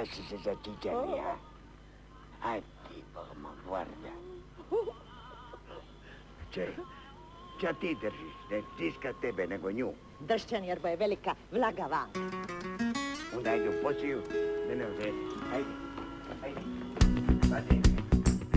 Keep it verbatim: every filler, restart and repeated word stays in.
šta si se začičali, ja? Aj ti, Boga, guarda. Če, ča ti držiš? Ne stiska tebe, nego nju. Dršćan, jer bo je velika vlaga van. Onda ajde u posiju, da ne ozeti. Ajde.